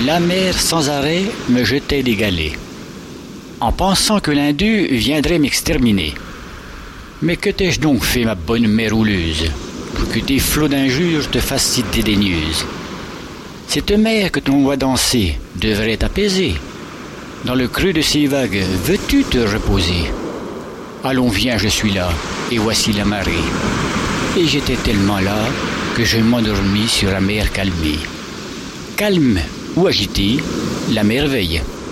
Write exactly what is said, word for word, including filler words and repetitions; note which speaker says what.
Speaker 1: La mer sans arrêt me jetait des galets, en pensant que l'un d'eux viendrait m'exterminer. Mais que t'ai-je donc fait, ma bonne mère houleuse, pour que tes flots d'injures te fassent si dédaigneuse? Cette mer que ton voit danser devrait t'apaiser. Dans le creux de ces vagues, veux-tu te reposer? Allons, viens, je suis là, et voici la marée. Et j'étais tellement là que je m'endormis sur la mer calmée. Calme ou agitée, la mer veille.